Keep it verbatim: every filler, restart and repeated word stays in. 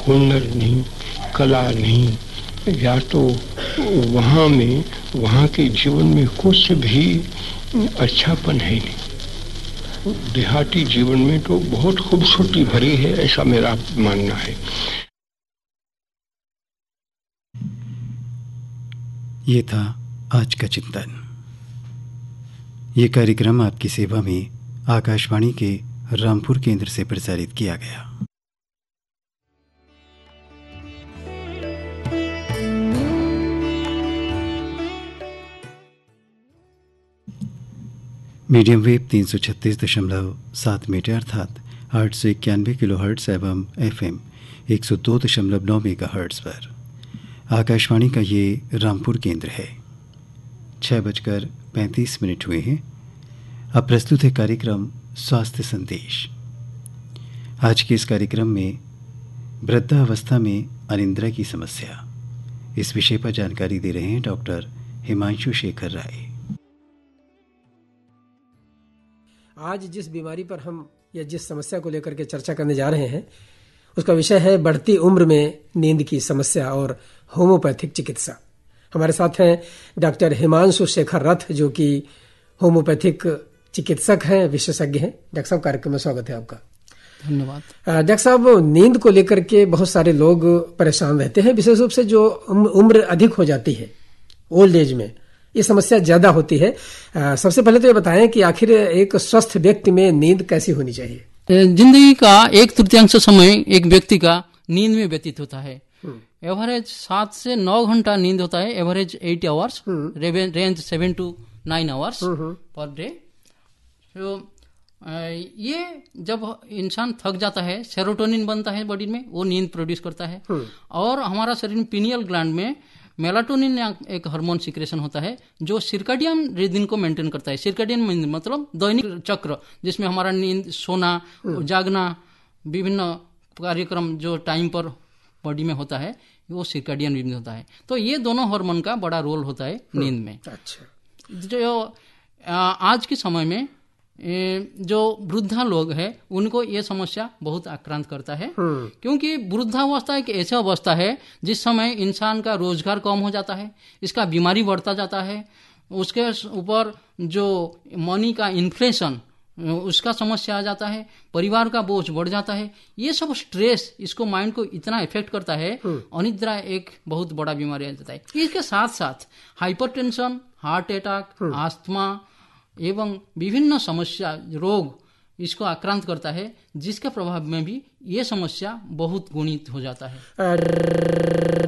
हुनर नहीं, कला नहीं, या तो वहाँ में वहाँ के जीवन में कुछ भी अच्छापन है नहीं। देहाती जीवन में तो बहुत खूबसूरती भरी है, ऐसा मेरा मानना है। ये था आज का चिंतन। ये कार्यक्रम आपकी सेवा में आकाशवाणी के रामपुर केंद्र से प्रसारित किया गया। मीडियम वेव तीन सौ छत्तीस दशमलव सात मीटर अर्थात आठ सौ इक्यानवे किलो हर्ट्स एवं एफ एम एक सौ दो दशमलव नौ मेगा हर्ट्स पर आकाशवाणी का ये रामपुर केंद्र है। छः बजकर पैंतीस मिनट हुए हैं। अब प्रस्तुत है कार्यक्रम स्वास्थ्य संदेश। आज के इस कार्यक्रम में वृद्धावस्था में अनिद्रा की समस्या, इस विषय पर जानकारी दे रहे हैं डॉक्टर हिमांशु शेखर राय। आज जिस बीमारी पर हम या जिस समस्या को लेकर के चर्चा करने जा रहे हैं उसका विषय है बढ़ती उम्र में नींद की समस्या और होम्योपैथिक चिकित्सा। हमारे साथ हैं डॉक्टर हिमांशु शेखर रथ, जो कि होम्योपैथिक चिकित्सक हैं, विशेषज्ञ हैं। डॉक्टर साहब, कार्यक्रम में स्वागत है आपका। धन्यवाद। डॉक्टर साहब, नींद को लेकर के बहुत सारे लोग परेशान रहते हैं, विशेष रूप से जो उम्र अधिक हो जाती है, ओल्ड एज में ये समस्या ज्यादा होती है। सबसे पहले तो ये बताएं कि आखिर एक स्वस्थ व्यक्ति में नींद कैसी होनी चाहिए? जिंदगी का एक तृतीयांश समय एक व्यक्ति का नींद में व्यतीत होता है। एवरेज सात से नौ घंटा नींद होता है, average eight hours, range seven to nine hours per day. तो ये जब इंसान थक जाता है, सेरोटोनिन बनता है बॉडी में, वो नींद प्रोड्यूस करता है। और हमारा शरीर में पीनियल ग्लैंड में मेलाटोनिन एक हार्मोन सिक्रेशन होता है जो सर्कैडियन रिदम को मेंटेन करता है। सर्कैडियन मतलब दैनिक चक्र, जिसमें हमारा नींद, सोना, जागना, विभिन्न कार्यक्रम जो टाइम पर बॉडी में होता है, वो सर्कैडियन रिदम होता है। तो ये दोनों हार्मोन का बड़ा रोल होता है नींद में। अच्छा। जो आज के समय में जो वृद्धा लोग हैं उनको ये समस्या बहुत आक्रांत करता है, क्योंकि वृद्धावस्था एक ऐसा अवस्था है जिस समय इंसान का रोजगार कम हो जाता है, इसका बीमारी बढ़ता जाता है, उसके ऊपर जो मनी का इन्फ्लेशन उसका समस्या आ जाता है, परिवार का बोझ बढ़ जाता है। ये सब स्ट्रेस इसको माइंड को इतना इफेक्ट करता है, अनिद्रा एक बहुत बड़ा बीमारी आ जाता है। इसके साथ साथ हाइपरटेंशन, हार्ट अटैक, अस्थमा एवं विभिन्न समस्या रोग इसको आक्रांत करता है, जिसके प्रभाव में भी ये समस्या बहुत गुणित हो जाता है।